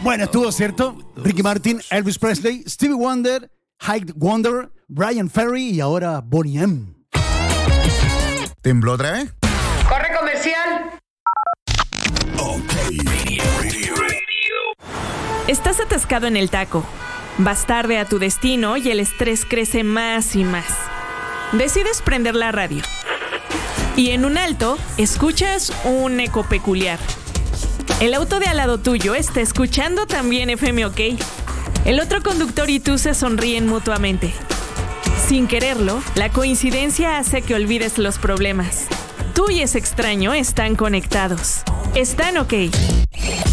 Bueno, estuvo cierto. Ricky Martin, Elvis Presley, Stevie Wonder, Hyde Wonder, Brian Ferry y ahora Boney M. ¿Tembló otra vez? ¡Corre comercial! Estás atascado en el taco. Vas tarde a tu destino y el estrés crece más y más. Decides prender la radio. Y en un alto, escuchas un eco peculiar. El auto de al lado tuyo está escuchando también FM OK. El otro conductor y tú se sonríen mutuamente. Sin quererlo, la coincidencia hace que olvides los problemas. Tú y ese extraño están conectados. Están OK.